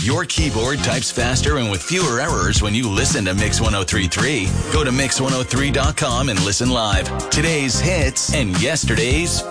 Your keyboard types faster and with fewer errors when you listen to Mix 103.3. Go to Mix103.com and listen live. Today's hits and yesterday's